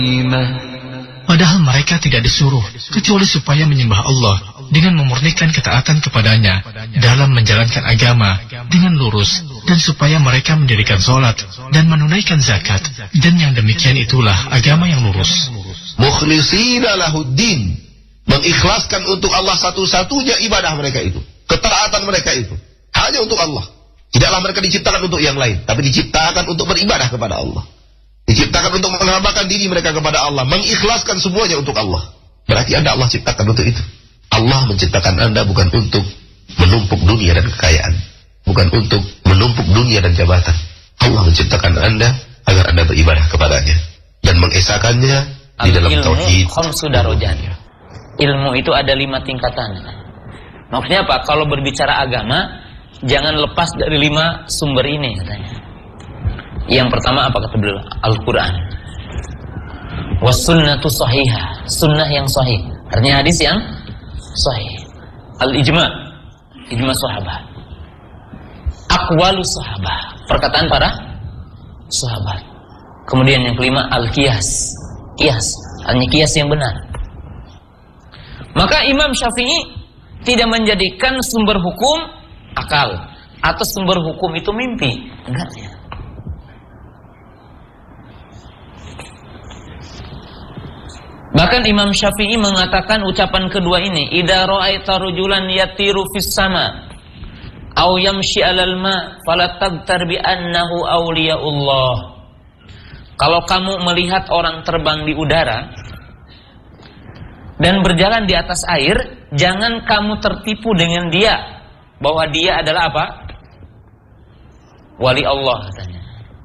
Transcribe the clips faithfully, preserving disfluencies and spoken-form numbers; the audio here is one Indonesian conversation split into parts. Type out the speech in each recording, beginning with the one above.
Padahal mereka tidak disuruh kecuali supaya menyembah Allah dengan memurnikan ketaatan kepadanya dalam menjalankan agama dengan lurus, dan supaya mereka mendirikan sholat dan menunaikan zakat, dan yang demikian itulah agama yang lurus. Mukhlishina lahuddin, mengikhlaskan untuk Allah satu-satunya ibadah mereka itu, ketaatan mereka itu hanya untuk Allah. Tidaklah mereka diciptakan untuk yang lain, tapi diciptakan untuk beribadah kepada Allah, diciptakan untuk menghambakan diri mereka kepada Allah, mengikhlaskan semuanya untuk Allah. Berarti Anda Allah ciptakan untuk itu. Allah menciptakan Anda bukan untuk menumpuk dunia dan kekayaan, bukan untuk menumpuk dunia dan jabatan. Allah menciptakan Anda agar Anda beribadah kepadanya dan mengesakannya di dalam tauhid. Ilmu itu ada lima tingkatan. Maksudnya apa? Kalau berbicara agama, jangan lepas dari lima sumber ini katanya. Yang pertama apa kata beliau? Al-Quran. Was sunnatu sahihah, sunnah yang sahih. Artinya hadis yang sahih. Al-ijma, ijma sahabat. Aqwalus sahabat, perkataan para sahabat. Kemudian yang kelima al-qiyas, qiyas, artinya qiyas yang benar. Maka Imam Syafi'i tidak menjadikan sumber hukum akal atau sumber hukum itu mimpi, enggak ya. Bahkan Imam Syafi'i mengatakan ucapan kedua ini, idza ra'aita rajulan yatiru fis sama aw yamshi 'alal ma fala tagtar bi annahu awliyaullah. Kalau kamu melihat orang terbang di udara dan berjalan di atas air, jangan kamu tertipu dengan dia bahwa dia adalah apa? Wali Allah katanya.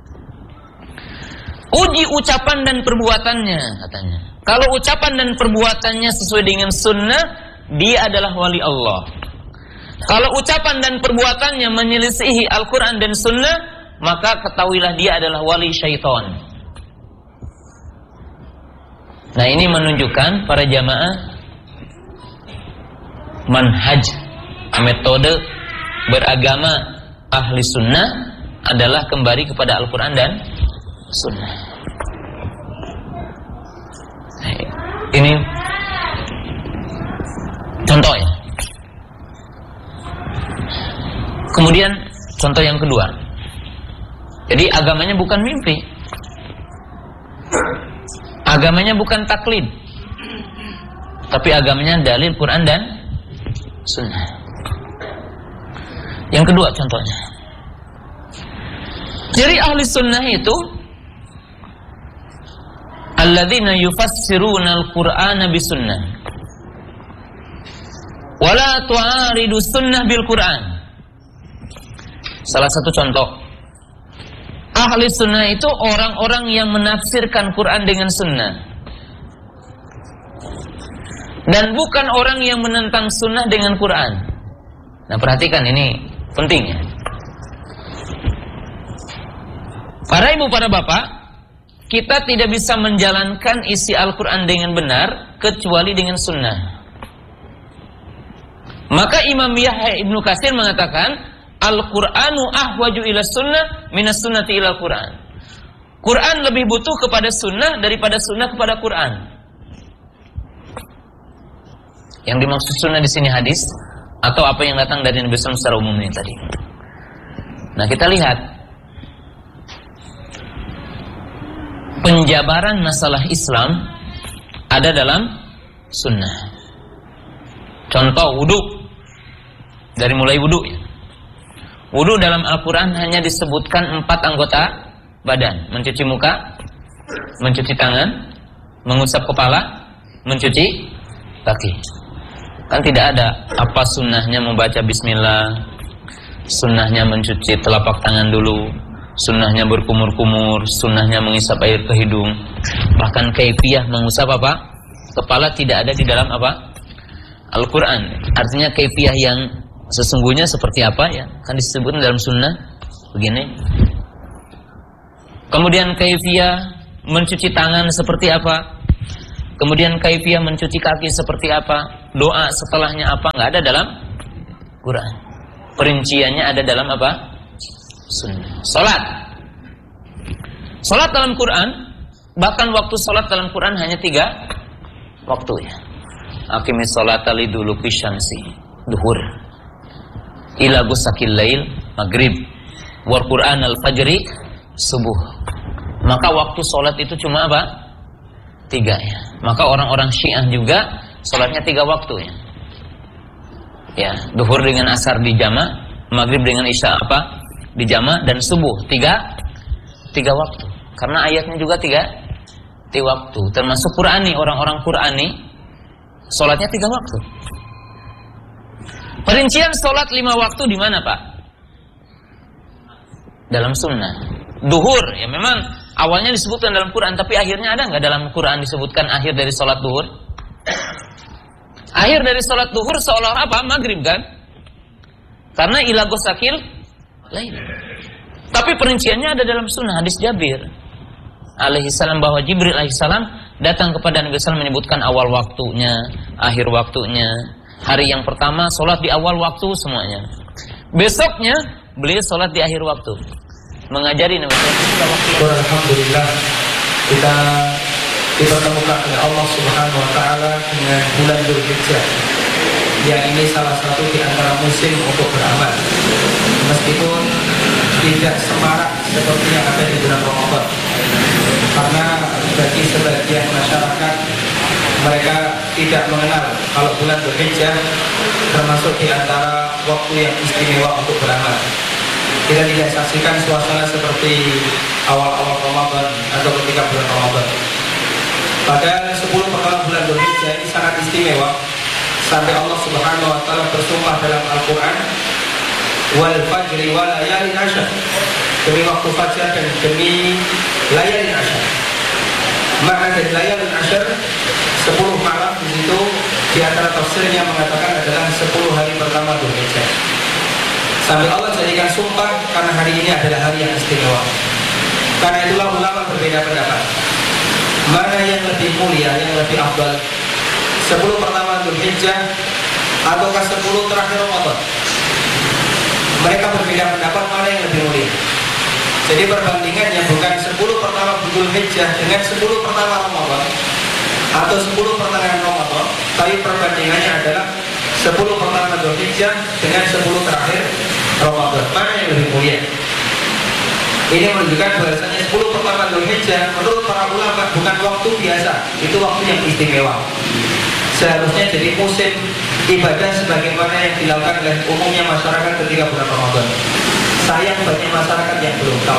Uji ucapan dan perbuatannya katanya. Kalau ucapan dan perbuatannya sesuai dengan sunnah, dia adalah wali Allah. Kalau ucapan dan perbuatannya menyelisihi Al-Quran dan sunnah, maka ketahuilah dia adalah wali syaitan. Nah, ini menunjukkan para jamaah manhaj, metode beragama ahli sunnah adalah kembali kepada Al-Quran dan sunnah. Ini contoh ya. Kemudian contoh yang kedua. Jadi agamanya bukan mimpi. Agamanya bukan taklid. Tapi agamanya dalil Quran dan sunnah. Yang kedua contohnya. Jadi ahli sunnah itu alladzina yufassiruna al-Qur'ana bisunnah wala tu'aridu sunnah bil Qur'an. Salah satu contoh, ahli sunnah itu orang-orang yang menafsirkan Quran dengan sunnah, dan bukan orang yang menentang sunnah dengan Quran. Nah, perhatikan ini pentingnya. Para ibu, para bapak, kita tidak bisa menjalankan isi Al-Quran dengan benar kecuali dengan sunnah. Maka Imam Yahya Ibnu Katsir mengatakan, Al-Qur'anu ahwaju ila sunnah minas sunnati ila Al-Quran. Quran lebih butuh kepada sunnah daripada sunnah kepada Quran. Yang dimaksud sunnah di sini hadis atau apa yang datang dari Nabi sallallahu alaihi wasallam secara umum ini tadi. Nah, kita lihat penjabaran masalah Islam ada dalam sunnah. Contoh wudu, dari mulai wudu ya. Wudu dalam Al-Quran hanya disebutkan empat anggota badan: mencuci muka, mencuci tangan, mengusap kepala, mencuci kaki. Kan tidak ada apa sunnahnya membaca bismillah, sunnahnya mencuci telapak tangan dulu, sunnahnya berkumur-kumur, sunnahnya mengisap air ke hidung. Bahkan kaifiyah mengusap apa? Kepala tidak ada di dalam apa? Al-Quran. Artinya kaifiyah yang sesungguhnya seperti apa ya? Kan disebutkan dalam sunnah begini. Kemudian kaifiyah mencuci tangan seperti apa? Kemudian kaifiyah mencuci kaki seperti apa? Doa setelahnya apa? Nggak ada dalam Quran. Perinciannya ada dalam apa? Sunnah. Salat. Salat dalam Quran Bahkan waktu sholat dalam Quran hanya tiga waktu ya. Aqimis sholata liduluki syamsi, duhur, ila ghusaqil lail, maghrib, wal Quran al-fajri, subuh. Maka waktu sholat itu cuma apa? Tiga ya. Maka orang-orang Syiah juga sholatnya tiga waktu ya. Ya, duhur dengan asar di jama', maghrib dengan isya apa? Di jama', dan subuh tiga tiga waktu. Karena ayatnya juga tiga tiga waktu. Termasuk Qur'ani, orang-orang Qur'ani sholatnya tiga waktu. Perincian sholat lima waktu di mana, Pak? Dalam sunnah. Duhur, ya memang awalnya disebutkan dalam Quran, tapi akhirnya ada nggak dalam Quran disebutkan akhir dari sholat duhur? Akhir dari sholat duhur seolah-olah apa? Maghrib kan? Karena ila ghusaqil lail. Tapi perinciannya ada dalam sunnah, hadis Jabir alaihissalam, bahwa Jibril alaihissalam datang kepada Nabi sallallahu alaihi wasallam menyebutkan awal waktunya, akhir waktunya. Hari yang pertama sholat di awal waktu semuanya. Besoknya beliau sholat di akhir waktu. Mengajari Nabi sallallahu alaihi wasallam waktu. Alhamdulillah kita dipertemukan oleh Allah Subhanahu wa taala dengan bulan Dzulhijjah. Yang ini salah satu di antara musim untuk beramal. Meskipun tidak semarak seperti yang ada di bulan Ramadan. Karena bagi sebagian masyarakat, mereka tidak mengenal kalau bulan Dzulhijjah termasuk di antara waktu yang istimewa untuk beramal. Kita tidak saksikan suasana seperti awal-awal Ramadan atau ketika bulan Ramadan. Pada sepuluh pertama bulan Dzulhijjah ini sangat istimewa, sampai Allah Subhanahu wa taala bersumpah dalam Al-Qur'an, wal fajri wa layalin ashr, demi waktu fajar dan demi layalin ashr. Makna dari layalin ashr, sepuluh malam. Di situ di antara tafsir yang mengatakan adalah sepuluh hari pertama Dzulhijjah. Sampai Allah jadikan sumpah karena hari ini adalah hari yang istimewa. Karena itulah ulama berbeda pendapat, mana yang lebih mulia, yang lebih afdal, sepuluh pertama Dzulhijjah ataukah sepuluh terakhir Ramadan. Mereka berbeda pendapat mana yang lebih mulia. Jadi perbandingannya bukan sepuluh pertama Dzulhijjah dengan sepuluh pertama Ramadan atau sepuluh pertengahan Ramadan, tapi perbandingannya adalah sepuluh pertama Dzulhijjah dengan sepuluh terakhir Ramadan. Mana yang lebih mulia? Ini menunjukkan bahasanya sepuluh pertama Dzulhijjah menurut para ulama bukan waktu biasa, itu waktu yang istimewa. Seharusnya jadi musim ibadah sebagaimana yang dilakukan oleh umumnya masyarakat ketika bulan Ramadan. Sayang banyak masyarakat yang belum tahu.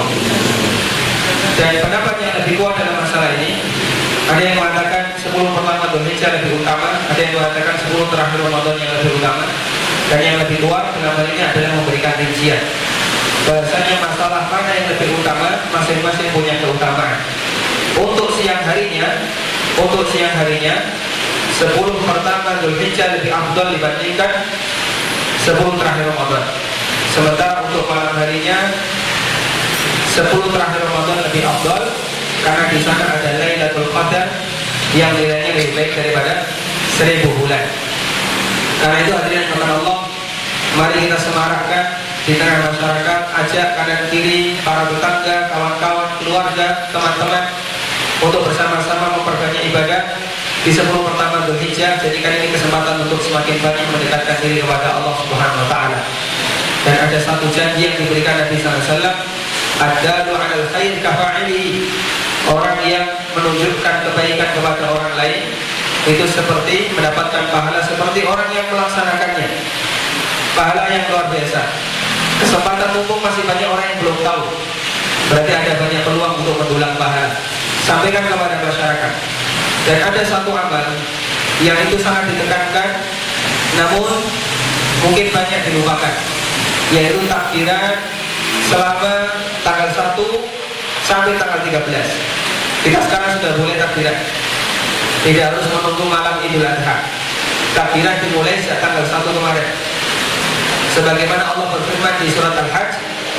Dan pendapat yang lebih kuat dalam masalah ini, ada yang mengatakan sepuluh pertama Dzulhijjah lebih utama, ada yang mengatakan sepuluh terakhir Ramadan yang lebih utama, dan yang lebih kuat dalam hal ini adalah memberikan rincian. Bahasanya masalah mana yang lebih utama, masing-masing punya keutamaan. Untuk siang harinya, untuk siang harinya, sepuluh pertama Dzulhijjah lebih afdal dibandingkan sepuluh terakhir Ramadan. Sementara untuk malam harinya, sepuluh terakhir Ramadan lebih afdal karena di sana ada Lailatul Qadar yang nilainya lebih baik daripada seribu bulan. Karena itu hadirin kepada Allah, mari kita semarakkan di tengah masyarakat, ajak kanan kiri, para tetangga, kawan-kawan, keluarga, teman-teman untuk bersama-sama memperbanyak ibadah di sepuluh pertama Dzulhijjah. Jadikan ini kesempatan untuk semakin banyak mendekatkan diri kepada Allah Subhanahu wa taala. Dan ada satu janji yang diberikan Nabi sallallahu alaihi wasallam, ad-dalu 'alal khair kafa'ili. Orang yang menunjukkan kebaikan kepada orang lain itu seperti mendapatkan pahala seperti orang yang melaksanakannya. Pahala yang luar biasa. Kesempatan mumpung masih banyak orang yang belum tahu, berarti ada banyak peluang untuk mendulang pahala. Sampaikan kepada masyarakat. Dan ada satu amal yang itu sangat ditekankan, namun mungkin banyak dilupakan, yaitu takbiran selama tanggal satu sampai tanggal tiga belas. Kita sekarang sudah boleh takbiran, tidak harus menunggu malam Idul Adha. Takbiran dimulai sejak tanggal satu kemarin. Sebagaimana Allah berfirman di surat Al-Hajj,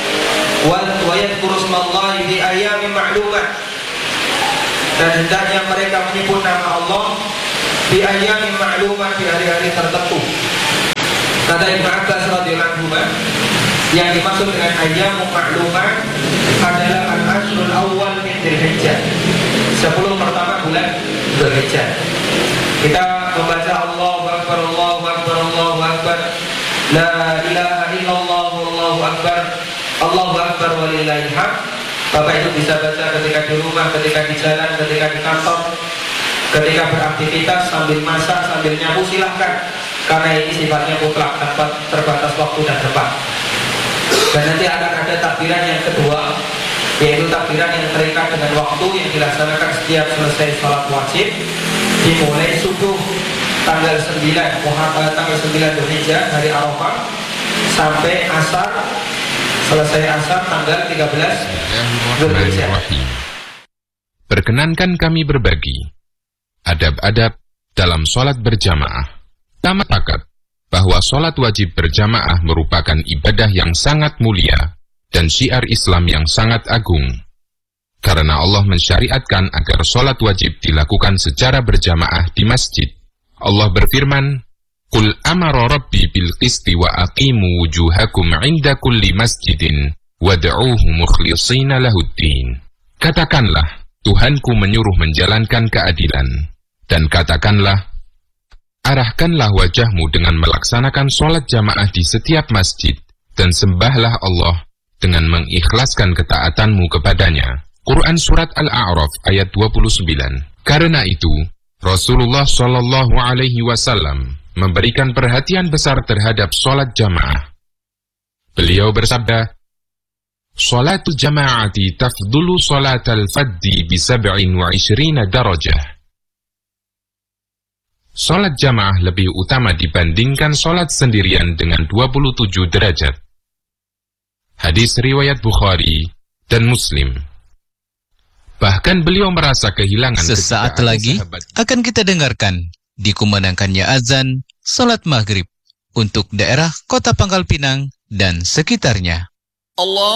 wa yadhkuru smallahi fi ayyamin ma'lumat. Dan hendaknya mereka menyebut nama Allah di ayyamin ma'lumat, di hari-hari tertentu. Kata Ibnu Abbas radhiyallahu anhu, yang dimaksud dengan ayyamun ma'lumat adalah al-ashrul awwal min Dzulhijjah, sepuluh pertama bulan Dzulhijjah. Kita membaca Allahu Akbar, Allahu Akbar, Allahu Akbar, La ilaha illallah, Allahu Akbar, Allahu Akbar walillahil hamd. Bapak itu bisa baca ketika di rumah, ketika di jalan, ketika di kantor, ketika beraktivitas, sambil masak, sambil nyapu, silahkan. Karena ini sifatnya mutlak, tanpa terbatas waktu dan tempat. Dan nanti akan ada takbiran yang kedua, yaitu takbiran yang terikat dengan waktu yang dilaksanakan setiap selesai sholat wajib, dimulai subuh tanggal sembilan Muharram, tanggal sembilan Dzulhijjah hari Arafah sampai asar, selesai asar tanggal tiga belas Dzulhijjah. Perkenankan kami berbagi adab-adab dalam sholat berjamaah. Kami sepakat bahwa sholat wajib berjamaah merupakan ibadah yang sangat mulia dan syiar Islam yang sangat agung. Karena Allah mensyariatkan agar sholat wajib dilakukan secara berjamaah di masjid. Allah berfirman, Qul amara rabbi bil qisti wa aqimu wujuhakum inda kulli masjidin wad'uuhu mukhlishina lahuddin. Katakanlah, Tuhanku menyuruh menjalankan keadilan. Dan katakanlah, arahkanlah wajahmu dengan melaksanakan sholat jamaah di setiap masjid, dan sembahlah Allah dengan mengikhlaskan ketaatanmu kepadanya. Quran Surat Al-A'raf ayat dua puluh sembilan. Karena itu, Rasulullah Shallallahu Alaihi Wasallam memberikan perhatian besar terhadap sholat jamaah. Beliau bersabda, Sholatul jama'ati tafdulu sholatal faddi bisab'in wa ishrina darajah. Sholat jamaah lebih utama dibandingkan sholat sendirian dengan dua puluh tujuh derajat. Hadis riwayat Bukhari dan Muslim. Bahkan beliau merasa kehilangan. Sesaat lagi akan kita dengarkan dikumandangkannya azan sholat maghrib untuk daerah Kota Pangkal Pinang dan sekitarnya. Allah